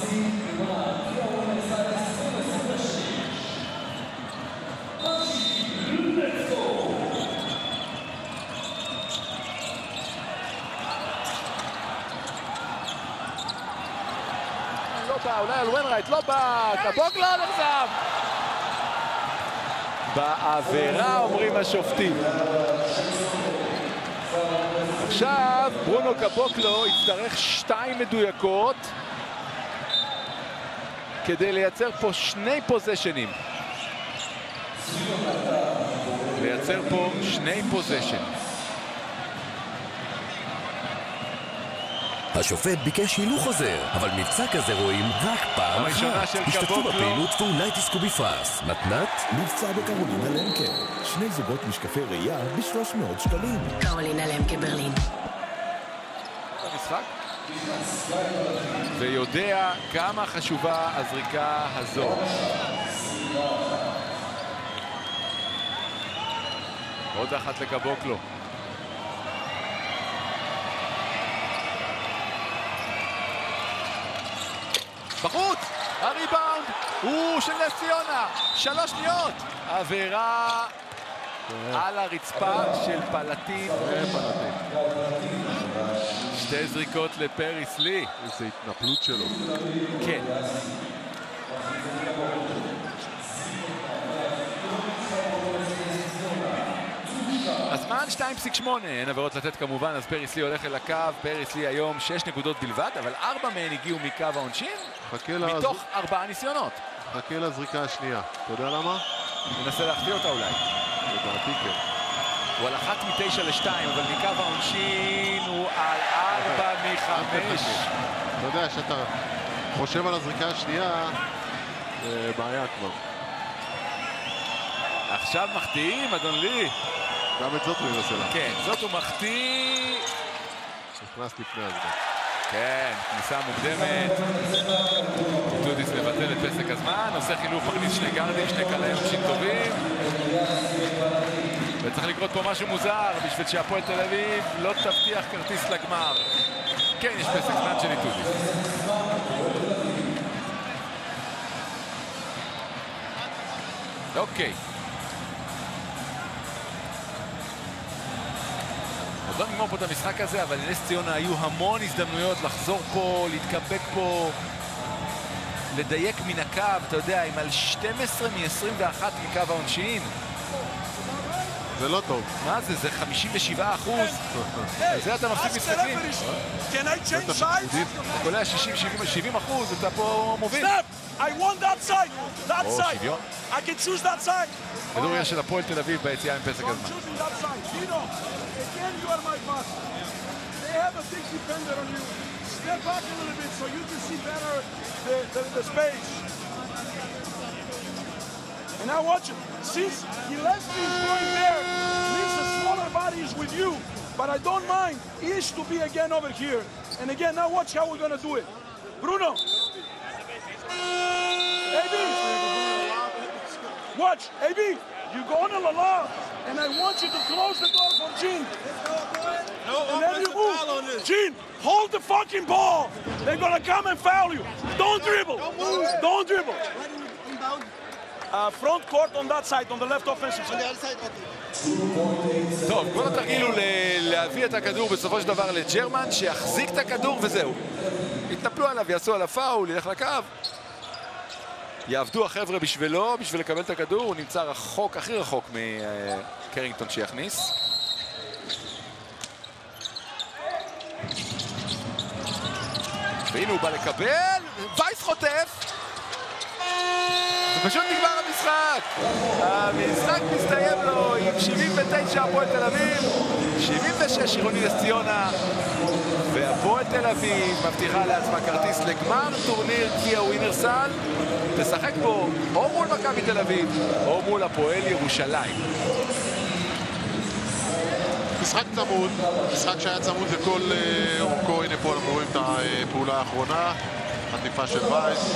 אולי על ווינרייט, לא בא, קבוק לא נחזם. בעבירה אומרים השופטים. עכשיו ברונו קבוקלו יצטרך 2 מדויקות כדי לייצר פה 2 פוזיישנים. לייצר פה 2 פוזיישנים. השופט ביקש הילוך חוזר, אבל מבצע כזה רואים רק פעם אחת. השתתפו בפעילות ואולי תזכו בפרס. מתנת? מבצע בקרולינה למקה. 2 זוגות משקפי ראייה ב-300 שקלים. קרולינה למקה ברלין. המשחק? ויודע כמה חשובה הזריקה הזו. עוד אחת לקבוקלו. בחוץ! הריבאונד הוא של נס ציונה. 3 שניות. עבירה על הרצפה של פלטין. 2 זריקות לפריס לי. איזו התנפלות שלו. כן. הזמן 2.8, אין עבירות לתת כמובן, אז פריס לי הולך אל הקו. פריס לי היום 6 נקודות בלבד, אבל 4 מהן הגיעו מקו העונשין, מתוך 4 ניסיונות. חכה לזריקה השנייה, אתה יודע למה? ננסה להחטיא אותה אולי. לדעתי כן. הוא על 1 מ-9 ל-2, אבל מקו העונשין הוא על 4 מ-5. אתה יודע שאתה חושב על הזריקה השנייה, בעיה כבר. עכשיו מחטיאים, אדון לי. גם את זאת הוא ינסה לה. כן, זאת הוא מחטיא. נכנס לפני הזמן. כן, כניסה מוקדמת. טודיס מבטל את פסק הזמן, עושה חילוף, מכניס 2 גארדים, 2 קלעי עונשין טובים. וצריך לקרות פה משהו מוזר בשביל שהפועל תל אביב לא תבטיח כרטיס לגמר. כן, יש פסק זמן של טודיס. אוקיי. עוד לא נגמור פה את המשחק הזה, אבל לנס ציונה היו המון הזדמנויות לחזור פה, להתקבק פה, לדייק מן הקו, אתה יודע, עם על 12 מ-21 מקו העונשין. זה לא טוב. מה זה? זה 57%. זה אתה מפסיק משחקים. אתה קולע 60-70%, אתה פה מוביל. I want that side. That או, side. שוויון. I can choose that side. כדור יהיה של הפועל תל אביב ביציאה עם פסק I'm הזמן. choosing that side. Dino, again you are my boss. They have a big defender on you. Step back a little bit so you can see better the space. And now watch it. Since Gillespie is going there, means the smaller body is with you. But I don't mind Ish to be again over here. And again, now watch how we're going to do it. Bruno. AB. Watch. AB. You go on the law. And I want you to close the door for Gene. And then you move. Gene, hold the fucking ball. They're going to come and foul you. Don't dribble. Don't dribble. Front court on that side, on the left offensive side. טוב, כל התרגיל הוא להביא את הכדור בסופו של דבר לג'רמן, שיחזיק את הכדור וזהו. יתנפלו עליו, יעשו על הפאול, ילך לקו. יעבדו החבר'ה בשבילו, בשביל לקבל את הכדור. הוא נמצא רחוק, הכי רחוק מקרינגטון שיכניס. והנה הוא בא לקבל, וייס חוטף. פשוט נגמר המשחק. המשחק מסתיים לו עם 79 הפועל תל אביב, 76 עירוני נס ציונה, והפועל תל אביב מבטיחה לעצמה כרטיס לגמר טורניר גביע ווינרסל, תשחק בו או מול מכבי תל אביב או מול הפועל ירושלים. משחק צמוד, משחק שהיה צמוד לכל אורכו. הנה פה אנחנו רואים את הפעולה האחרונה, חטיפה של וייס.